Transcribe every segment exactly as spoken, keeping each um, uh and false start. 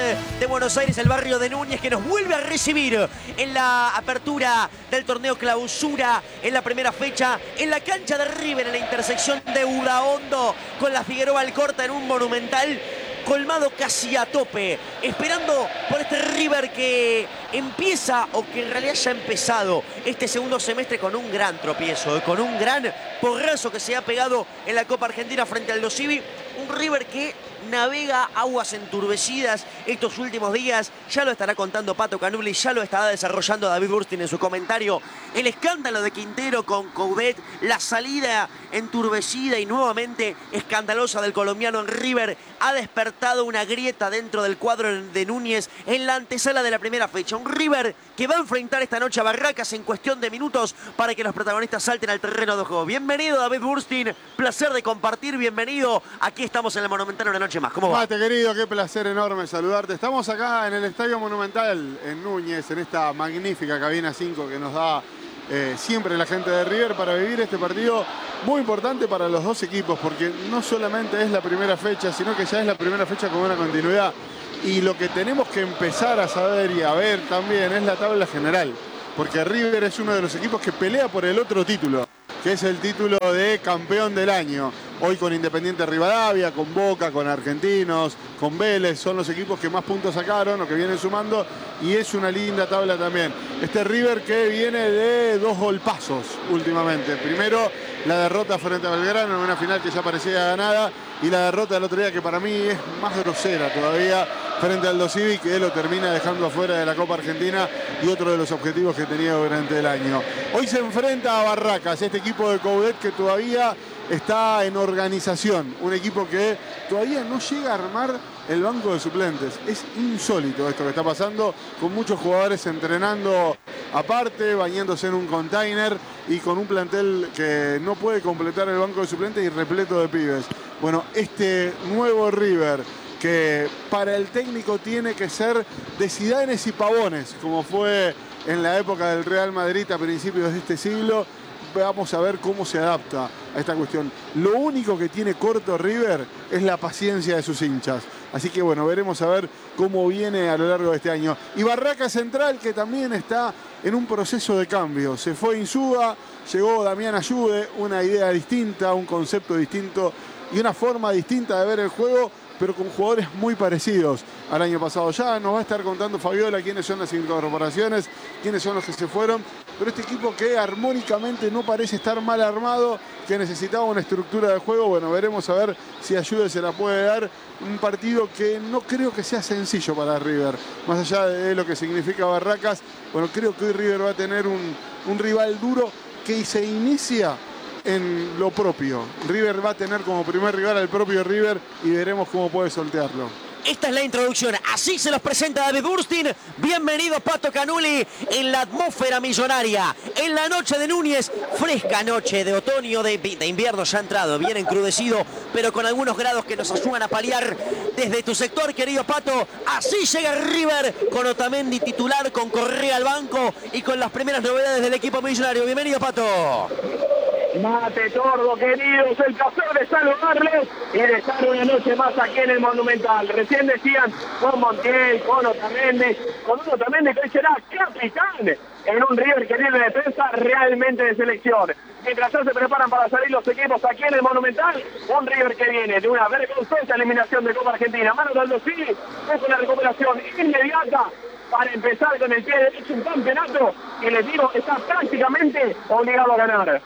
de Buenos Aires, el barrio de Núñez, que nos vuelve a recibir en la apertura del torneo Clausura, en la primera fecha, en la cancha de River, en la intersección de Udaondo con la Figueroa Alcorta, en un Monumental colmado casi a tope, esperando por este River que empieza, o que en realidad ya ha empezado este segundo semestre con un gran tropiezo, con un gran porrazo que se ha pegado en la Copa Argentina frente al Dosivi. Un River que navega aguas enturbecidas estos últimos días. Ya lo estará contando Pato Canuli, ya lo estará desarrollando David Burstin en su comentario. El escándalo de Quintero con Coudet, la salida enturbecida y nuevamente escandalosa del colombiano en River, ha despertado una grieta dentro del cuadro de Núñez en la antesala de la primera fecha. Un River que va a enfrentar esta noche a Barracas en cuestión de minutos para que los protagonistas salten al terreno de juego. Bienvenido, David Burstin, placer de compartir, bienvenido. Aquí estamos en el Monumental una noche más. ¿Cómo va? Mate, querido, qué placer enorme saludarte. Estamos acá en el Estadio Monumental, en Núñez, en esta magnífica cabina cinco que nos da eh, siempre la gente de River para vivir este partido muy importante para los dos equipos, porque no solamente es la primera fecha, sino que ya es la primera fecha con una continuidad. Y lo que tenemos que empezar a saber y a ver también es la tabla general, porque River es uno de los equipos que pelea por el otro título, que es el título de campeón del año. Hoy con Independiente Rivadavia, con Boca, con Argentinos, con Vélez, son los equipos que más puntos sacaron o que vienen sumando, y es una linda tabla también. Este River que viene de dos golpazos últimamente. Primero, la derrota frente a Belgrano en una final que ya parecía ganada, y la derrota del otro día que para mí es más grosera todavía frente al Dosivi, que él lo termina dejando afuera de la Copa Argentina y otro de los objetivos que tenía durante el año. Hoy se enfrenta a Barracas, este equipo de Coudet que todavía está en organización, un equipo que todavía no llega a armar el banco de suplentes. Es insólito esto que está pasando, con muchos jugadores entrenando aparte, bañándose en un container y con un plantel que no puede completar el banco de suplentes y repleto de pibes. Bueno, este nuevo River, que para el técnico tiene que ser de Zidanes y Pavones, como fue en la época del Real Madrid a principios de este siglo. Vamos a ver cómo se adapta a esta cuestión. Lo único que tiene corto River es la paciencia de sus hinchas. Así que bueno, veremos a ver cómo viene a lo largo de este año. Y Barracas Central, que también está en un proceso de cambio. Se fue Insúa, llegó Damián Ayude, una idea distinta, un concepto distinto y una forma distinta de ver el juego, pero con jugadores muy parecidos al año pasado. Ya nos va a estar contando Fabiola quiénes son las incorporaciones, quiénes son los que se fueron, pero este equipo que armónicamente no parece estar mal armado, que necesitaba una estructura de juego. Bueno, veremos a ver si Ayude se la puede dar. Un partido que no creo que sea sencillo para River, más allá de lo que significa Barracas. Bueno, creo que hoy River va a tener un, un rival duro que se inicia en lo propio. River va a tener como primer rival al propio River y veremos cómo puede sortearlo. Esta es la introducción, así se los presenta David Burstin. Bienvenido Pato Canuli en la atmósfera millonaria, en la noche de Núñez, fresca noche de otoño, de, de invierno ya ha entrado, bien encrudecido, pero con algunos grados que nos ayudan a paliar desde tu sector, querido Pato. Así llega River con Otamendi titular, con Correa al banco y con las primeras novedades del equipo millonario. Bienvenido, Pato. Mate Tordo, queridos, el placer de saludarles y de estar una noche más aquí en el Monumental. Recién decían con Montiel, con Otamendi, con un Otamendi que hoy será capitán en un River que tiene defensa realmente de selección. Mientras ya se preparan para salir los equipos aquí en el Monumental, un River que viene de una vergonzosa eliminación de Copa Argentina. Manu Daldosí es una recuperación inmediata para empezar con el pie derecho un campeonato que, les digo, está prácticamente obligado a ganar.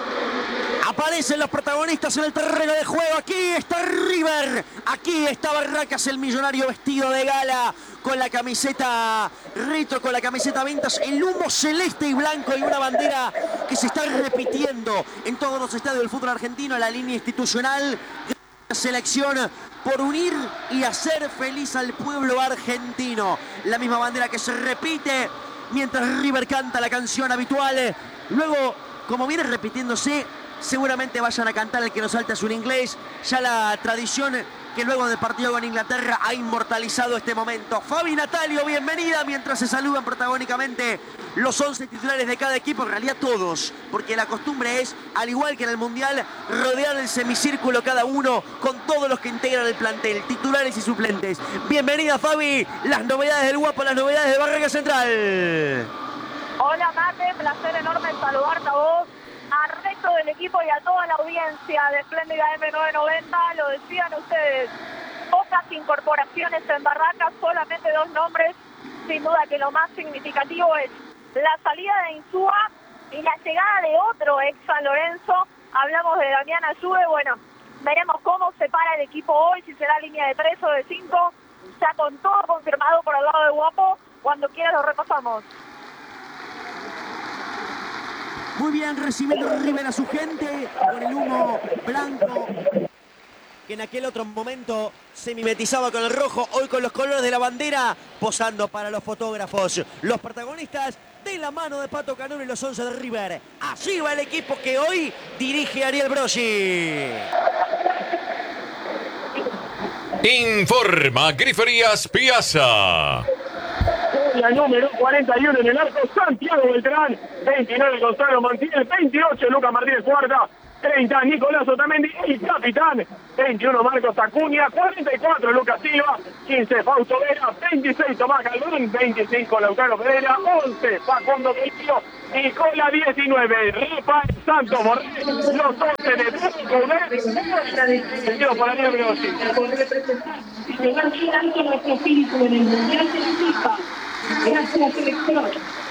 Aparecen los protagonistas en el terreno de juego. Aquí está River, aquí está Barracas, el millonario vestido de gala, con la camiseta retro, con la camiseta vintage, el humo celeste y blanco y una bandera que se está repitiendo en todos los estadios del fútbol argentino, la línea institucional. Selección por unir y hacer feliz al pueblo argentino. La misma bandera que se repite mientras River canta la canción habitual. Luego, como viene repitiéndose, seguramente vayan a cantar el que nos salta es un inglés. Ya la tradición que luego del partido con Inglaterra ha inmortalizado este momento. Fabi Natalio, bienvenida, mientras se saludan protagónicamente los once titulares de cada equipo, en realidad todos, porque la costumbre es, al igual que en el Mundial, rodear el semicírculo cada uno con todos los que integran el plantel, titulares y suplentes. Bienvenida, Fabi, las novedades del Guapo, las novedades de Barraca Central. Hola, Mate, placer enorme saludarte a vos, al resto del equipo y a toda la audiencia de Espléndida M novecientos noventa. Lo decían ustedes, pocas incorporaciones en Barracas, solamente dos nombres. Sin duda que lo más significativo es la salida de Insúa y la llegada de otro ex San Lorenzo. Hablamos de Damián Ayude. Bueno, veremos cómo se para el equipo hoy, si será línea de tres o de cinco. Ya con todo confirmado por el lado de Guapo. Cuando quieras lo repasamos. Muy bien, recibiendo River a su gente con el humo blanco que en aquel otro momento se mimetizaba con el rojo, hoy con los colores de la bandera, posando para los fotógrafos, los protagonistas de la mano de Pato Canón y los once de River. Así va el equipo que hoy dirige Ariel Broggi. Informa Griferías Piazza. La número cuarenta y uno en el arco, Santiago Beltrán. veintinueve, Gonzalo Montiel. veintiocho, Lucas Martínez Cuarta. treinta, Nicolás Otamendi, el capitán. veintiuno, Marcos Acuña. cuarenta y cuatro, Lucas Silva. quince, Fausto Vera. veintiséis, Tomás Galván. veinticinco, Lautaro Pereira. once, Facundo Quillo. Y con la diecinueve, Rafael Santos Borrell. Los once de Coudet. Seguido por Ariel Broggi. Por representar y llevar bien alto nuestro espíritu en el Mundial de la FIFA. Gracias, selección.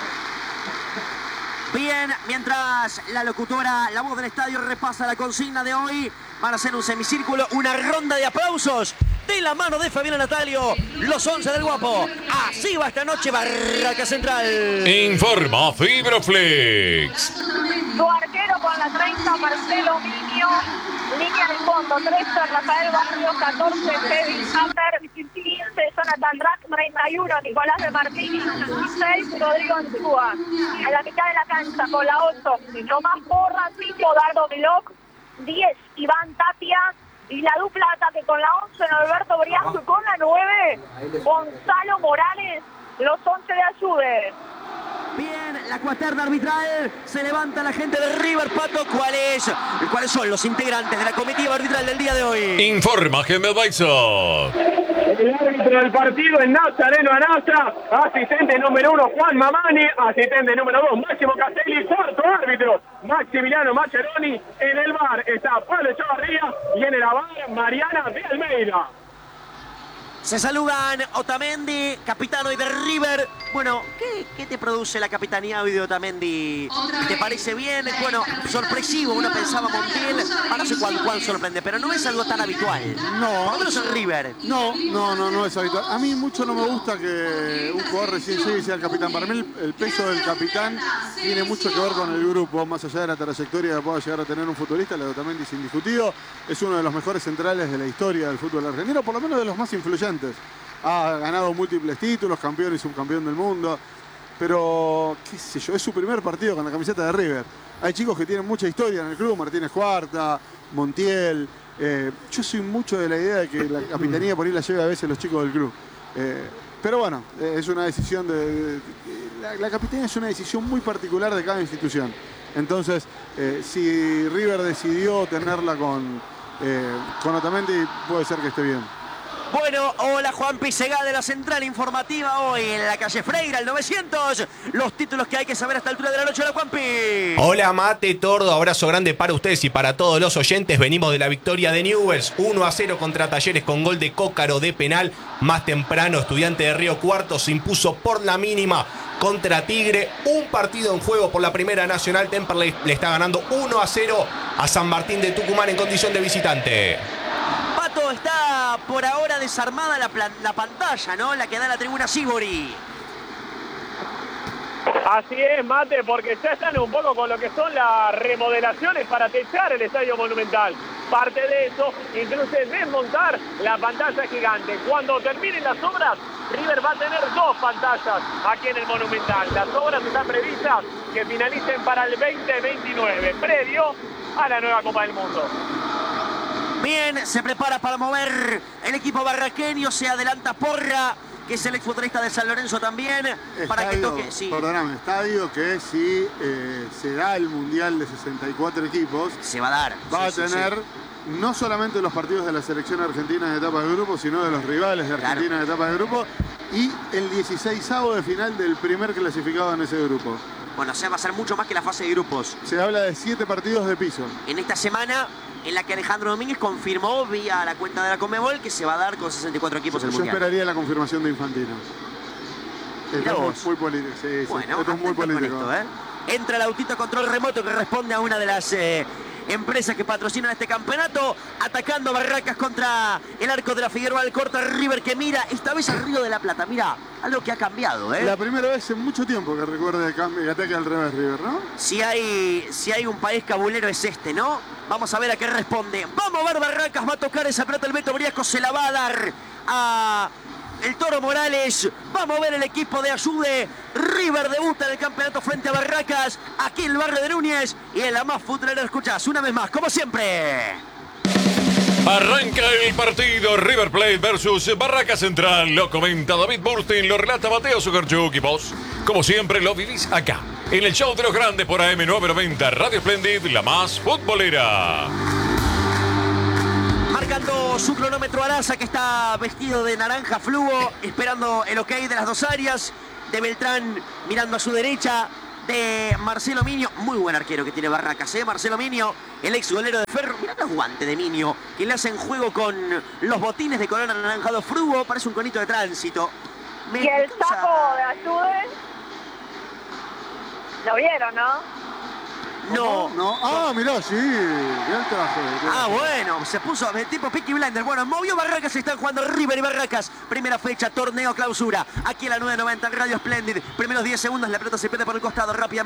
Bien, mientras la locutora, la voz del estadio, repasa la consigna de hoy, van a hacer un semicírculo, una ronda de aplausos de la mano de Fabiana Natalio, los once del Guapo. Así va esta noche Barraca Central. Informa Fibroflex. Su arquero con la treinta, Marcelo Miño. Línea de fondo, trece, Rafael Barrios, catorce, Kevin Hammer, quince, Jonathan Rack, treinta y uno, Nicolás de Martín, dieciséis, Rodrigo Insúa. En la mitad de la cancha con la ocho, Tomás Porras, cinco, Dardo Miloc, diez, Iván Tapia. Y la dupla ataque con la once, Norberto Briasco, con la nueve, Gonzalo Morales, los once de Ayude. Bien, la cuaterna arbitral, se levanta la gente de River. Pato, ¿cuáles, ¿cuáles son los integrantes de la comitiva arbitral del día de hoy? Informa Gemel Baizo. El árbitro del partido es Nazareno Anastra, asistente número uno Juan Mamani, asistente número dos Máximo Castelli, cuarto árbitro Maximiliano Maccheroni. En el bar está Pablo Echavarría y en el bar Mariana de Almeida. Se saludan Otamendi, capitán hoy de River. Bueno, ¿qué, qué te produce la capitanía hoy de Otamendi? ¿Te parece bien? Bueno, sorpresivo, uno pensaba Montiel, ahora no sé cuán, cuán sorprende, pero no es algo tan habitual. No. Por lo menos en River. No, no, no, no es habitual. A mí mucho no me gusta que un jugador recién llegue y sea el capitán. Para mí el, el peso del capitán tiene mucho que ver con el grupo, más allá de la trayectoria que pueda llegar a tener un futbolista. La de Otamendi es indiscutido, es uno de los mejores centrales de la historia del fútbol argentino, por lo menos de los más influyentes. Ha ganado múltiples títulos, campeón y subcampeón del mundo, pero qué sé yo, es su primer partido con la camiseta de River. Hay chicos que tienen mucha historia en el club, Martínez Cuarta, Montiel. Eh, yo soy mucho de la idea de que la capitanía por ahí la lleve a veces los chicos del club. Eh, pero bueno, eh, es una decisión de... de, de la, la capitanía es una decisión muy particular de cada institución. Entonces, eh, si River decidió tenerla con, eh, con Otamendi, puede ser que esté bien. Bueno, hola Juan Pisegá de la Central Informativa, hoy en la calle Freira, el novecientos. Los títulos que hay que saber a esta altura de la noche. Hola Juanpi. Hola Mate, Tordo, abrazo grande para ustedes y para todos los oyentes. Venimos de la victoria de Newell's, uno a cero contra Talleres con gol de Cócaro de penal. Más temprano, Estudiante de Río Cuarto se impuso por la mínima contra Tigre. Un partido en juego por la Primera Nacional. Temperley le está ganando uno a cero a San Martín de Tucumán en condición de visitante. Pato, está por ahora desarmada la, plan, la pantalla, ¿no? La que da la tribuna Sibori. Así es, Mate, porque ya están un poco con lo que son las remodelaciones para techar el Estadio Monumental. Parte de eso incluye desmontar la pantalla gigante. Cuando terminen las obras, River va a tener dos pantallas aquí en el Monumental. Las obras están previstas que finalicen para el veinte veintinueve, previo a la nueva Copa del Mundo. Bien, se prepara para mover el equipo barraqueño, se adelanta Porra, que es el exfutbolista de San Lorenzo también, Estadio, para que toque. Sí. Perdóname, estadio que si eh, se da el Mundial de sesenta y cuatro equipos, Se va a dar. va Sí, a sí, tener sí. no solamente los partidos de la selección argentina en etapa de grupo, sino de los rivales de Argentina Claro. en etapa de grupo, y el dieciseisavo de final del primer clasificado en ese grupo. Bueno, o sea, va a ser mucho más que la fase de grupos. Se habla de siete partidos de piso. En esta semana en la que Alejandro Domínguez confirmó vía la cuenta de la Conmebol que se va a dar con sesenta y cuatro equipos el Yo Mundial. esperaría la confirmación de Infantino. Mirá Estamos vos. muy políticos. Sí, sí, Bueno, esto es muy atento con político. esto, ¿eh? Entra el autito a control remoto que responde a una de las eh, empresas que patrocinan este campeonato, atacando Barracas contra el arco de la Figueroa, el corta River que mira, esta vez al Río de la Plata, mira, algo que ha cambiado, ¿eh? La primera vez en mucho tiempo que recuerde el cambio y ataque al revés River, ¿no? Si hay, si hay un país cabulero es este, ¿no? Vamos a ver a qué responde. Vamos a ver Barracas, va a tocar esa pelota el Beto Briasco, se la va a dar a el Toro Morales. Vamos a ver el equipo de Ayude. River debuta en el campeonato frente a Barracas, aquí en el barrio de Núñez. Y en la más futbolera escuchás una vez más, como siempre. Arranca el partido River Plate versus Barraca Central. Lo comenta David Burstein, lo relata Mateo Sugarchuk y vos, como siempre, lo vivís acá, en el show de los grandes por A M novecientos noventa, Radio Splendid, la más futbolera. Marcando su cronómetro Araza, que está vestido de naranja fluo, esperando el ok de las dos áreas. De Beltrán mirando a su derecha. De Marcelo Minio, muy buen arquero que tiene Barracas, ¿eh? Marcelo Minio, el ex golero de Ferro. Mirá los guantes de Minio, que le hacen juego con los botines de color anaranjado fluo. Parece un conito de tránsito. Me Y el causa- saco de Ayude, ¿lo vieron, no? No. No. Ah, mirá, sí. Gran trabajo. Ah, bueno, se puso de tipo Peaky Blinders. Bueno, movió Barracas, están jugando River y Barracas. Primera fecha, torneo clausura. Aquí en la nueve noventa en Radio Splendid. Primeros diez segundos, la pelota se pierde por el costado rápidamente.